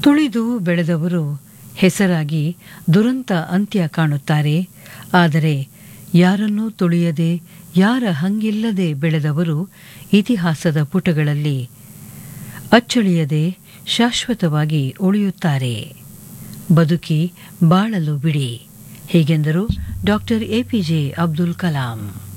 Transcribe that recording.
ತುಳಿದು ಬೆಳೆದವರು ಹೆಸರಾಗಿ ದುರಂತ ಅಂತ್ಯ ಕಾಣುತ್ತಾರೆ. ಆದರೆ ಯಾರನ್ನೂ ತುಳಿಯದೆ ಯಾರ ಹಂಗಿಲ್ಲದೆ ಬೆಳೆದವರು ಇತಿಹಾಸದ ಪುಟಗಳಲ್ಲಿ ಅಚ್ಚಳಿಯದೆ ಶಾಶ್ವತವಾಗಿ ಉಳಿಯುತ್ತಾರೆ. ಬದುಕಿ ಬಾಳಲು ಬಿಡಿ ಹೀಗೆಂದರು ಡಾಕ್ಟರ್ ಎಪಿಜೆ ಅಬ್ದುಲ್ ಕಲಾಂ.